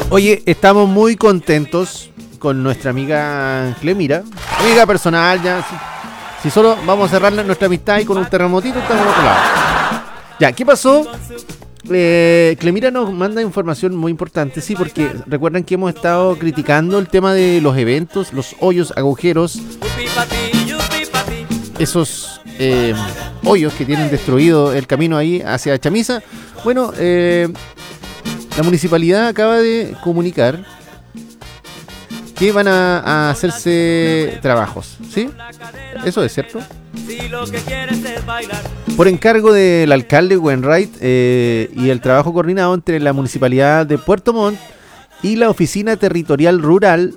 Oye, estamos muy contentos con nuestra amiga Clemira, amiga personal, ya. Si solo vamos a cerrar nuestra amistad y con un terremotito estamos en otro lado. Ya, ¿qué pasó? Clemira nos manda información muy importante, sí, porque recuerdan que hemos estado criticando el tema de los eventos, los hoyos, agujeros, esos hoyos que tienen destruido el camino ahí hacia Chamisa. Bueno, la municipalidad acaba de comunicar que van a hacerse trabajos, ¿sí? Eso es cierto. Por encargo del alcalde Wainwright y el trabajo coordinado entre la municipalidad de Puerto Montt y la oficina territorial rural